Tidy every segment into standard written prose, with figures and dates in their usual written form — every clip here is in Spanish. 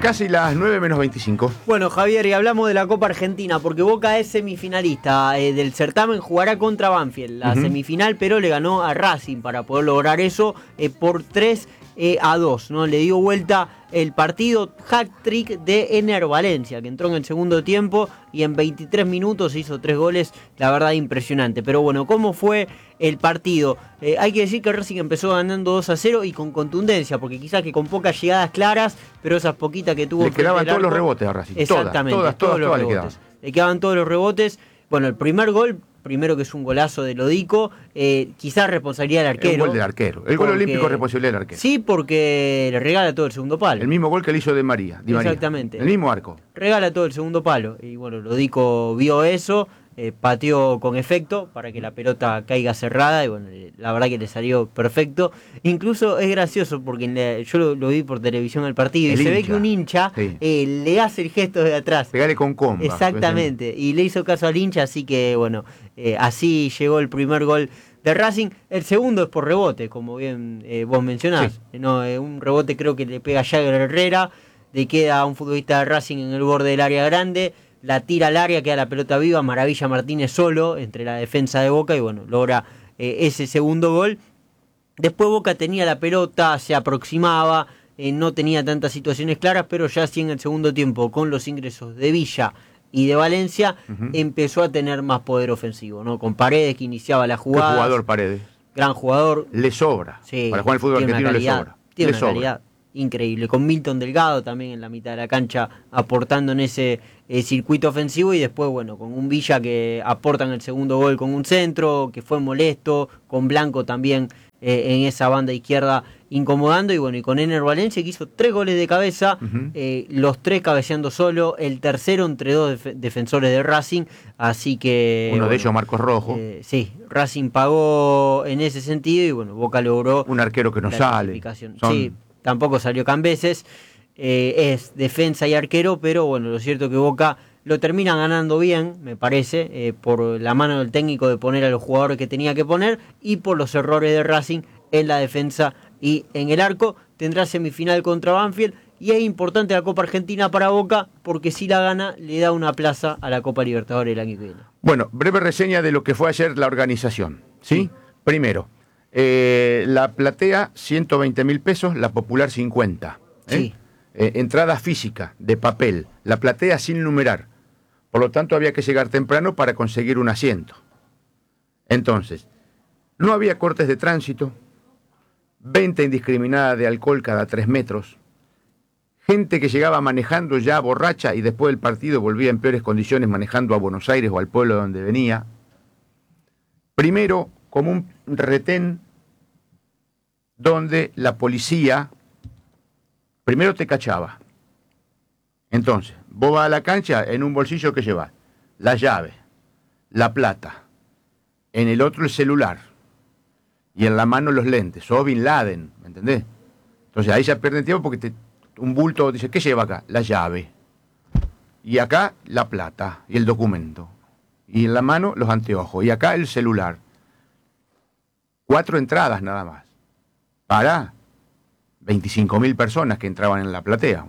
casi las 9 menos 25. Bueno, Javier, y hablamos de la Copa Argentina, porque Boca es semifinalista del certamen, jugará contra Banfield, la semifinal, pero le ganó a Racing para poder lograr eso por 3-2, ¿no? Le dio vuelta el partido, hat-trick de Ener Valencia, que entró en el segundo tiempo y en 23 minutos hizo 3 goles, la verdad impresionante. Pero bueno, ¿cómo fue el partido? Hay que decir que Racing empezó ganando 2-0 y con contundencia, porque quizás que con pocas llegadas claras, pero esas poquitas que tuvo... Le quedaban todos los rebotes a Racing. Exactamente, todos los rebotes. Le quedaban todos los rebotes. Bueno, el primer gol, primero que es un golazo de Lodico, quizás responsabilidad del arquero. El gol del arquero. El gol olímpico es responsabilidad del arquero. Sí, porque le regala todo el segundo palo. El mismo gol que le hizo Di María. Exactamente. El mismo arco. Regala todo el segundo palo. Y bueno, Lodico vio eso, pateó con efecto para que la pelota caiga cerrada. Y bueno, la verdad que le salió perfecto. Incluso es gracioso porque yo lo vi por televisión el partido. Y se ve que un hincha le hace el gesto de atrás. Pegale con comba. Exactamente. Y le hizo caso al hincha, así que bueno, así llegó el primer gol de Racing. El segundo es por rebote, como bien vos mencionás. Sí. No, un rebote creo que le pega Jagger Herrera, le queda a un futbolista de Racing en el borde del área grande, la tira al área, queda la pelota viva, Maravilla Martínez solo entre la defensa de Boca y bueno, logra ese segundo gol. Después Boca tenía la pelota, se aproximaba, no tenía tantas situaciones claras, pero ya sí en el segundo tiempo, con los ingresos de Villa y de Valencia, empezó a tener más poder ofensivo, ¿no? Con Paredes, que iniciaba la jugada. ¿Qué jugador Paredes? Gran jugador. Le sobra. Sí, para jugar el fútbol argentino le sobra. Tiene una calidad increíble. Con Milton Delgado también en la mitad de la cancha, aportando en ese circuito ofensivo. Y después, bueno, con un Villa que aporta en el segundo gol con un centro, que fue molesto. Con Blanco también en esa banda izquierda incomodando, y bueno, y con Ener Valencia, que hizo 3 goles de cabeza, los 3 cabeceando solo, el tercero entre 2 defensores de Racing, así que... Uno de ellos, Marcos Rojo. Sí, Racing pagó en ese sentido, y bueno, Boca logró... Un arquero que no sale. Sí, tampoco salió Cambeses, es defensa y arquero, pero bueno, lo cierto es que Boca lo termina ganando bien, me parece, por la mano del técnico de poner a los jugadores que tenía que poner, y por los errores de Racing en la defensa y en el arco. Tendrá semifinal contra Banfield, y es importante la Copa Argentina para Boca, porque si la gana le da una plaza a la Copa Libertadores el año que viene. Bueno, breve reseña de lo que fue ayer la organización, ¿sí? Primero, la platea 120.000 pesos, la popular 50. Sí. Entrada física, de papel, la platea sin numerar. Por lo tanto, había que llegar temprano para conseguir un asiento. Entonces, no había cortes de tránsito, venta indiscriminada de alcohol cada 3 metros, gente que llegaba manejando ya borracha y después del partido volvía en peores condiciones manejando a Buenos Aires o al pueblo donde venía. Primero, como un retén donde la policía primero te cachaba. Entonces, vos vas a la cancha, en un bolsillo que llevas la llave, la plata, en el otro el celular y en la mano los lentes. Sos Bin Laden, ¿me entendés? Entonces ahí ya pierden tiempo porque un bulto dice, ¿qué lleva acá? La llave. Y acá la plata y el documento. Y en la mano los anteojos. Y acá el celular. 4 entradas nada más. Para 25.000 personas que entraban en la platea.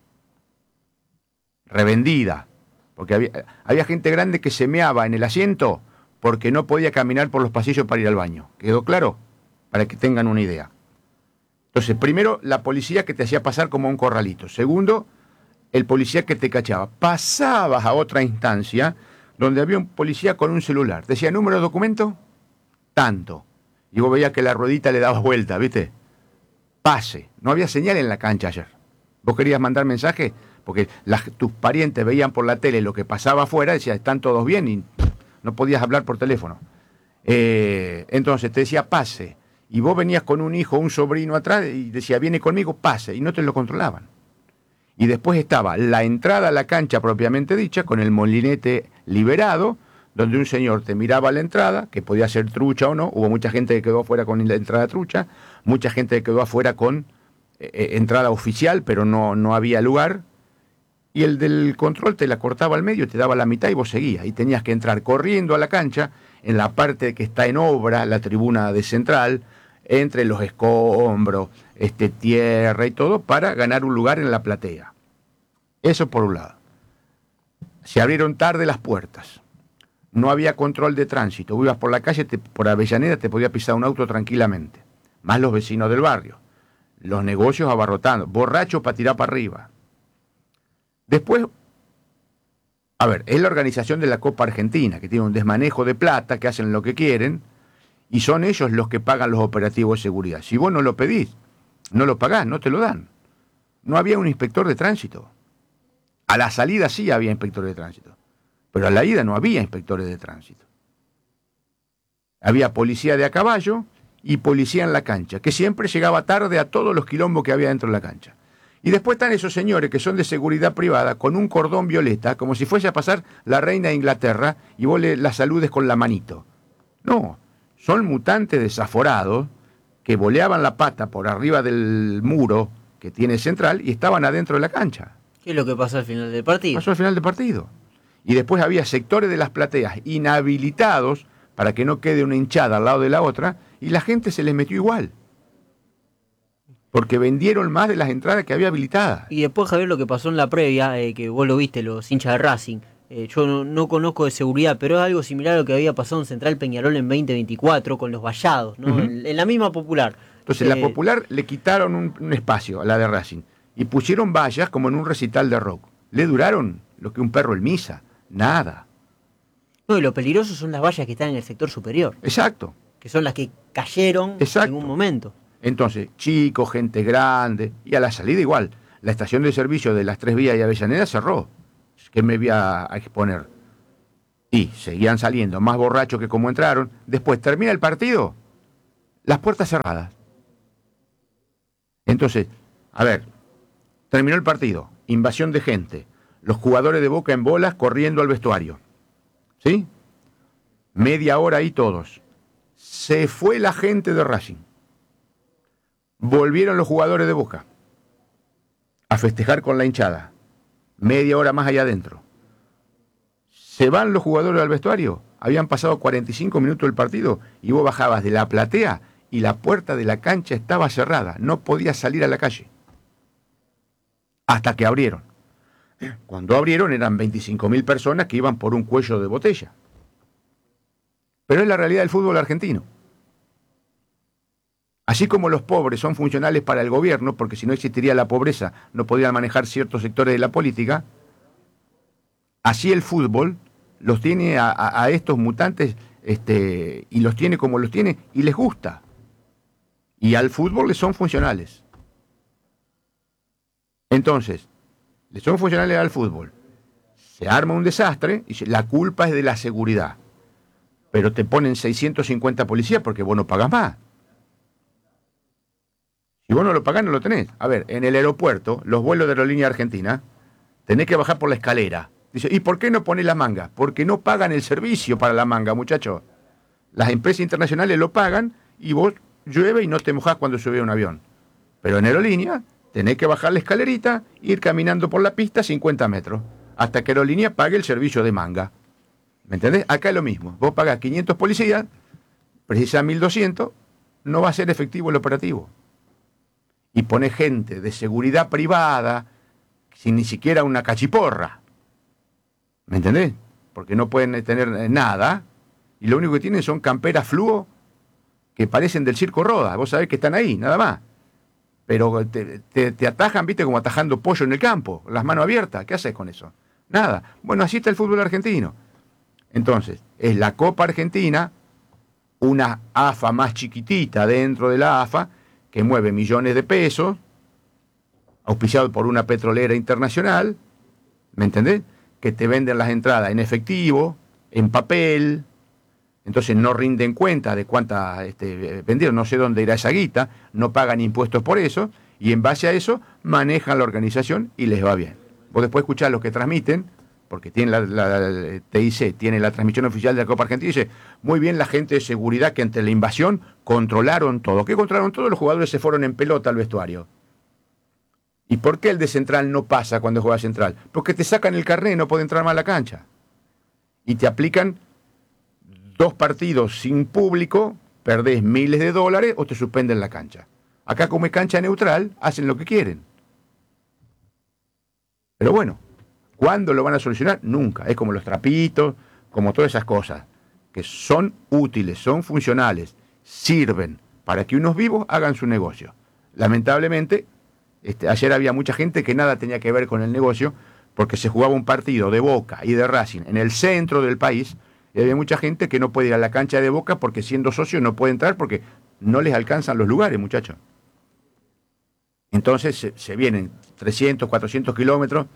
Revendida. Porque había gente grande que se meaba en el asiento porque no podía caminar por los pasillos para ir al baño. ¿Quedó claro? Para que tengan una idea. Entonces, primero, la policía que te hacía pasar como un corralito. Segundo, el policía que te cachaba. Pasabas a otra instancia donde había un policía con un celular. Decía, ¿número de documento? Tanto. Y vos veías que la ruedita le daba vuelta, ¿viste? Pase. No había señal en la cancha ayer. Vos querías mandar mensaje porque tus parientes veían por la tele lo que pasaba afuera, decían, están todos bien, y no podías hablar por teléfono. Entonces te decía, pase. Y vos venías con un hijo, un sobrino atrás, y decía, viene conmigo, pase. Y no te lo controlaban. Y después estaba la entrada a la cancha propiamente dicha, con el molinete liberado, donde un señor te miraba la entrada, que podía ser trucha o no. Hubo mucha gente que quedó afuera con la entrada trucha, mucha gente que quedó afuera con entrada oficial, pero no había lugar. Y el del control te la cortaba al medio, te daba la mitad y vos seguías. Y tenías que entrar corriendo a la cancha, en la parte que está en obra, la tribuna de central, entre los escombros, tierra y todo, para ganar un lugar en la platea. Eso por un lado. Se abrieron tarde las puertas. No había control de tránsito. Vos ibas por la calle, por Avellaneda, te podía pisar un auto tranquilamente. Más los vecinos del barrio. Los negocios abarrotando. Borrachos para tirar para arriba. Después, a ver, es la organización de la Copa Argentina, que tiene un desmanejo de plata, que hacen lo que quieren, y son ellos los que pagan los operativos de seguridad. Si vos no lo pedís, no lo pagás, no te lo dan. No había un inspector de tránsito. A la salida sí había inspectores de tránsito, pero a la ida no había inspectores de tránsito. Había policía de a caballo y policía en la cancha, que siempre llegaba tarde a todos los quilombos que había dentro de la cancha. Y después están esos señores que son de seguridad privada con un cordón violeta, como si fuese a pasar la reina de Inglaterra y vos la saludes con la manito. No, son mutantes desaforados que voleaban la pata por arriba del muro que tiene central y estaban adentro de la cancha. ¿Qué es lo que pasó al final del partido? Pasó al final del partido. Y después había sectores de las plateas inhabilitados para que no quede una hinchada al lado de la otra, y la gente se les metió igual. Porque vendieron más de las entradas que había habilitadas. Y después, Javier, lo que pasó en la previa, que vos lo viste, los hinchas de Racing, yo no conozco de seguridad, pero es algo similar a lo que había pasado en Central Peñarol en 2024 con los vallados, ¿no? En la misma Popular. Entonces, la Popular le quitaron un espacio a la de Racing y pusieron vallas como en un recital de rock. Le duraron lo que un perro en misa, nada. No, y lo peligroso son las vallas que están en el sector superior. Exacto. Que son las que cayeron en un momento. Entonces, chicos, gente grande, y a la salida igual. La estación de servicio de las Tres Vías y Avellaneda cerró. ¿Qué me voy a exponer? Y seguían saliendo más borrachos que como entraron. Después termina el partido, las puertas cerradas. Entonces, a ver, terminó el partido, invasión de gente, los jugadores de Boca en bolas corriendo al vestuario. ¿Sí? Media hora ahí todos. Se fue la gente de Racing. Volvieron los jugadores de Boca a festejar con la hinchada. Media hora más allá adentro. Se van los jugadores al vestuario. Habían pasado 45 minutos del partido y vos bajabas de la platea y la puerta de la cancha estaba cerrada. No podías salir a la calle. Hasta que abrieron. Cuando abrieron eran 25.000 personas que iban por un cuello de botella. Pero es la realidad del fútbol argentino. Así como los pobres son funcionales para el gobierno, porque si no existiría la pobreza, no podrían manejar ciertos sectores de la política, así el fútbol los tiene a estos mutantes y los tiene como los tiene y les gusta. Y al fútbol les son funcionales. Entonces, les son funcionales al fútbol. Se arma un desastre y la culpa es de la seguridad. Pero te ponen 650 policías porque vos no pagas más. Si vos no lo pagás, no lo tenés. A ver, en el aeropuerto, los vuelos de Aerolínea Argentina, tenés que bajar por la escalera. Dice, ¿y por qué no ponés la manga? Porque no pagan el servicio para la manga, muchachos. Las empresas internacionales lo pagan y vos llueve y no te mojás cuando sube un avión. Pero en Aerolínea tenés que bajar la escalerita e ir caminando por la pista 50 metros, hasta que Aerolínea pague el servicio de manga. ¿Me entendés? Acá es lo mismo. Vos pagás 500 policías, precisás 1.200, no va a ser efectivo el operativo. Y pone gente de seguridad privada sin ni siquiera una cachiporra. ¿Me entendés? Porque no pueden tener nada y lo único que tienen son camperas fluo que parecen del Circo Roda. Vos sabés que están ahí, nada más. Pero te atajan, viste, como atajando pollo en el campo, las manos abiertas. ¿Qué haces con eso? Nada. Bueno, así está el fútbol argentino. Entonces, es la Copa Argentina, una AFA más chiquitita dentro de la AFA, que mueve millones de pesos, auspiciado por una petrolera internacional, ¿me entendés? Que te venden las entradas en efectivo, en papel, entonces no rinden cuenta de cuántas vendieron, no sé dónde irá esa guita, no pagan impuestos por eso, y en base a eso manejan la organización y les va bien. Vos después escuchás los que transmiten, porque tienen la TIC, tiene la transmisión oficial de la Copa Argentina, y dice, muy bien la gente de seguridad que ante la invasión controlaron todo. ¿Qué controlaron todo? Los jugadores se fueron en pelota al vestuario. ¿Y por qué el de Central no pasa cuando juega Central? Porque te sacan el carnet y no puede entrar más a la cancha. Y te aplican 2 partidos sin público, perdés miles de dólares o te suspenden la cancha. Acá como es cancha neutral, hacen lo que quieren. Pero bueno, ¿cuándo lo van a solucionar? Nunca. Es como los trapitos, como todas esas cosas, que son útiles, son funcionales, sirven para que unos vivos hagan su negocio. Lamentablemente, ayer había mucha gente que nada tenía que ver con el negocio, porque se jugaba un partido de Boca y de Racing en el centro del país, y había mucha gente que no puede ir a la cancha de Boca porque siendo socio no puede entrar porque no les alcanzan los lugares, muchachos. Entonces se vienen 300, 400 kilómetros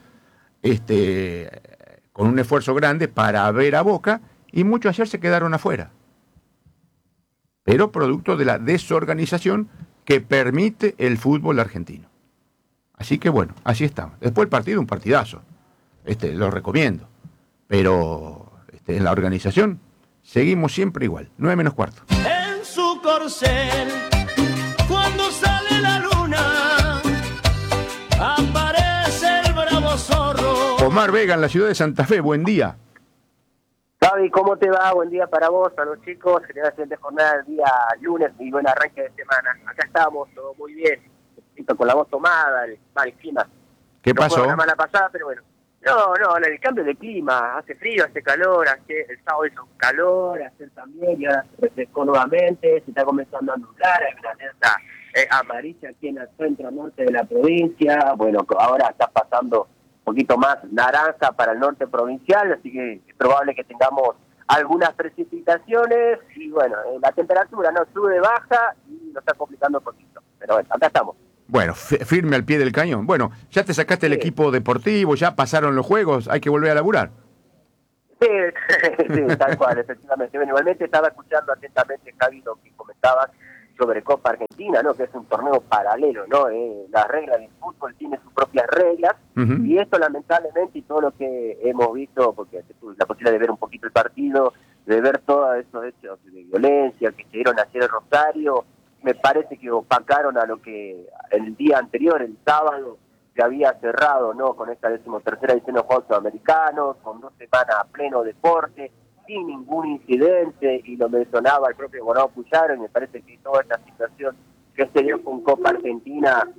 con un esfuerzo grande para ver a Boca, y muchos ayer se quedaron afuera. Pero producto de la desorganización que permite el fútbol argentino. Así que bueno, así estamos. Después el partido, un partidazo. Lo recomiendo. Pero en la organización seguimos siempre igual. 9:45. En su corcel, cuando sale la luna, aparece el bravo zorro. Omar Vega en la ciudad de Santa Fe, buen día. Gaby, ¿cómo te va? Buen día para vos, para los chicos. Que tengas excelente jornada el día lunes y buen arranque de semana. Acá estamos, todo muy bien. Con la voz tomada, el clima. ¿Qué pasó? Fue una mala pasada, pero bueno. No, el cambio de clima. Hace frío, hace calor. El sábado hizo calor, ayer también, y ahora se refrescó nuevamente. Se está comenzando a nublar. Hay una alerta amarilla aquí en el centro norte de la provincia. Bueno, ahora está pasando un poquito más naranja para el norte provincial, así que es probable que tengamos algunas precipitaciones. Y bueno, la temperatura no sube, baja y nos está complicando un poquito. Pero bueno, acá estamos. Bueno, firme al pie del cañón. Bueno, ya te sacaste el equipo deportivo, ya pasaron los juegos, hay que volver a laburar. Sí, tal cual, efectivamente. Bueno, igualmente estaba escuchando atentamente, Javi, lo que comentabas sobre Copa Argentina, ¿no? Que es un torneo paralelo, ¿no? La regla del fútbol tiene sus propias reglas, y esto lamentablemente, y todo lo que hemos visto, porque tuve la posibilidad de ver un poquito el partido, de ver todos esos hechos de violencia que se dieron ayer en Rosario, me parece que opacaron a lo que el día anterior, el sábado, se había cerrado, ¿no? Con esta 13ª edición de los Juegos Sudamericanos, con 2 semanas a pleno deporte, sin ningún incidente, y lo mencionaba el propio Bonao Puyaro, y me parece que toda esta situación que se dio con Copa Argentina